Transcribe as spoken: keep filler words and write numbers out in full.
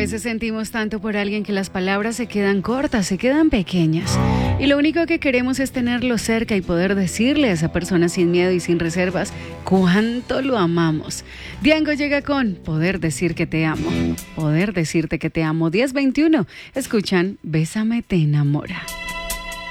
veces sentimos tanto por alguien que las palabras se quedan cortas, se quedan pequeñas. Y lo único que queremos es tenerlo cerca y poder decirle a esa persona sin miedo y sin reservas cuánto lo amamos. Diango llega con Poder Decir que Te Amo. Poder decirte que te amo. diez veintiuno. Escuchan Bésame te enamora.